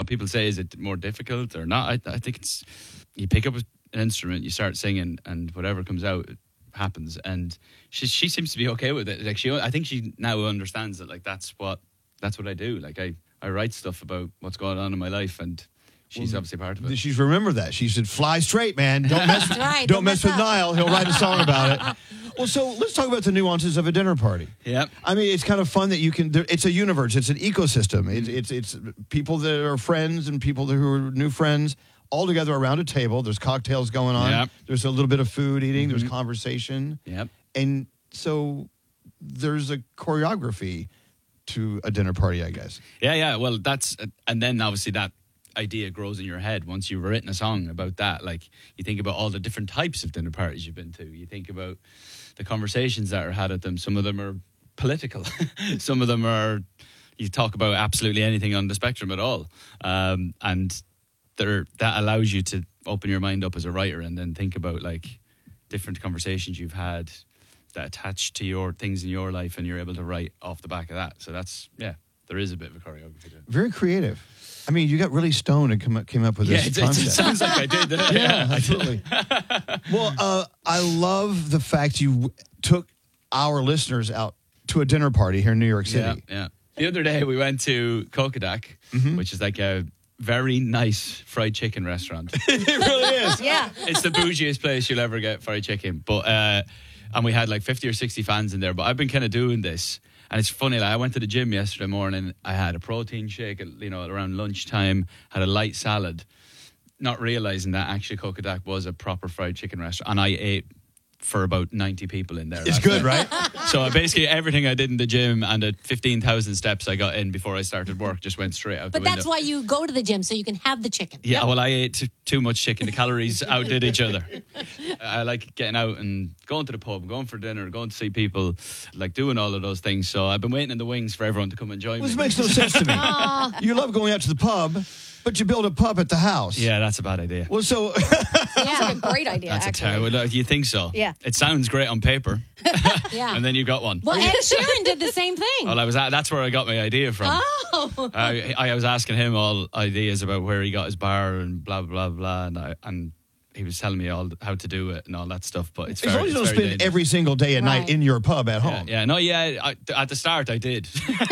people say, is it more difficult or not? I think it's, you pick up an instrument, you start singing, and whatever comes out happens. And she seems to be okay with it. Like I think she now understands that, like, that's what I do. Like I write stuff about what's going on in my life, and she's obviously part of it. She's remembered that. She said, "Fly straight, man. Don't mess. right, don't mess with up. Niall. He'll write a song about it." Well, so let's talk about the nuances of a dinner party. Yeah. I mean, it's kind of fun that you can. It's a universe. It's an ecosystem. It's people that are friends and people who are new friends all together around a table. There's cocktails going on. Yep. There's a little bit of food eating. There's conversation. Yep. And so there's a choreography to a dinner party, I guess. Yeah. Well, and then obviously that idea grows in your head once you've written a song about that. Like, you think about all the different types of dinner parties you've been to. You think about the conversations that are had at them. Some of them are political. Some of them are, you talk about absolutely anything on the spectrum at all. And that allows you to open your mind up as a writer and then think about, like, different conversations you've had that attach to your things in your life, and you're able to write off the back of that. So that's, there is a bit of a choreography to it. Very creative. I mean, you got really stoned and came up with this concept. It sounds like I did. Yeah, absolutely. Well, I love the fact you took our listeners out to a dinner party here in New York City. Yeah. The other day we went to Kokodak, which is like a very nice fried chicken restaurant. It really is. Yeah. It's the bougiest place you'll ever get fried chicken. But and we had like 50 or 60 fans in there. But I've been kind of doing this. And it's funny, like, I went to the gym yesterday morning. I had a protein shake, around lunchtime, had a light salad, not realizing that actually Kokodak was a proper fried chicken restaurant. And I ate for about 90 people in there. It's good, right? So basically everything I did in the gym and the 15,000 steps I got in before I started work just went straight out the window. But that's why you go to the gym, so you can have the chicken. Yeah, well, I ate too much chicken. The calories outdid each other. I like getting out and going to the pub, going for dinner, going to see people, like doing all of those things. So I've been waiting in the wings for everyone to come and join me. This makes no sense to me. You love going out to the pub, but you build a pub at the house. Yeah, that's a bad idea. Well, so Sounds like a great idea, That's actually. a terrible. You think so? Yeah. It sounds great on paper, Yeah. and then you got one. Well, Ed Sheeran did the same thing. Well, that's where I got my idea from. Oh. I was asking him all ideas about where he got his bar and blah blah blah, and he was telling me all how to do it and all that stuff. But it's as long as you don't spend dangerous. every single day and night Right. in your pub at home. Yeah, at the start I did.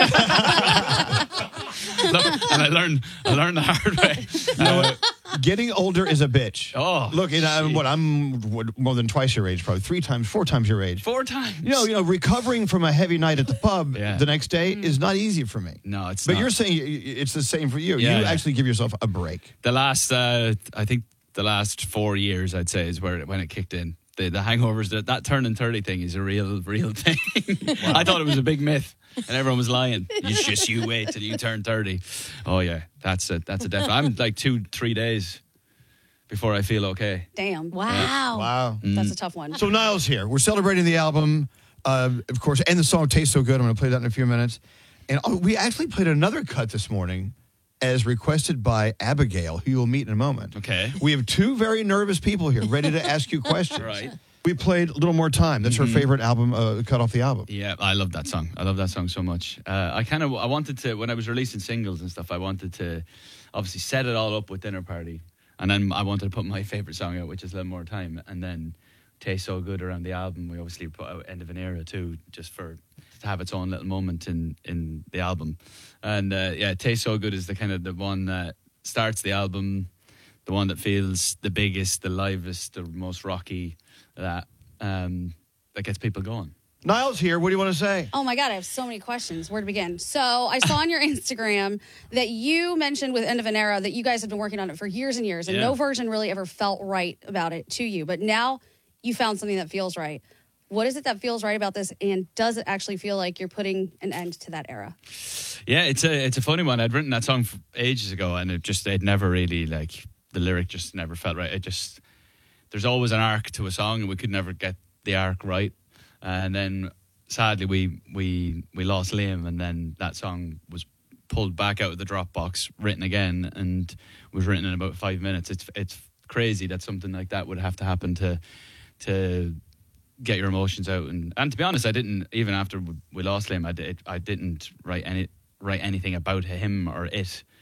Look, and I learned the hard way. You know what? Getting older is a bitch. Oh, Look, I'm more than twice your age, probably 4 times your age. 4 times. You know, recovering from a heavy night at the pub the next day is not easy for me. No, it's But not. you're saying it's the same for you. Yeah, You yeah. actually give yourself a break. The last, I think the last 4 years, I'd say, is when it kicked in. The hangovers, that turning 30 thing is a real thing. I thought it was a big myth, and everyone was lying. You wait till you turn 30. Oh yeah, that's a definite. I'm like 2-3 days before I feel okay. Damn. Wow. Wow. That's a tough one. So Niall's here. We're celebrating the album, of course, and the song Tastes So Good. I'm going to play that in a few minutes. And we actually played another cut this morning as requested by Abigail, who you'll meet in a moment. Okay. We have 2 very nervous people here ready to ask you questions. Right. We played A Little More Time. That's her favorite album, cut off the album. Yeah, I love that song. I love that song so much. I wanted to, when I was releasing singles and stuff, I wanted to obviously set it all up with Dinner Party. And then I wanted to put my favorite song out, which is A Little More Time. And then Taste So Good around the album. We obviously put out End of an Era too, just to have its own little moment in the album. And Taste So Good is the one that starts the album, the one that feels the biggest, the livest, the most rocky, that gets people going. Niall's here. What do you want to say? Oh my God, I have so many questions. Where to begin? So I saw on your Instagram that you mentioned with End of an Era that you guys have been working on it for years and years, and no version really ever felt right about it to you. But now you found something that feels right. What is it that feels right about this, and does it actually feel like you're putting an end to that era? Yeah, it's a funny one. I'd written that song ages ago, and it never really, like, the lyric just never felt right. There's always an arc to a song, and we could never get the arc right. And then sadly we lost Liam, and then that song was pulled back out of the Dropbox, written again, and was written in about 5 minutes. It's crazy that something like that would have to happen to get your emotions out. And to be honest, I didn't, even after we lost Liam, I didn't write anything about him or it.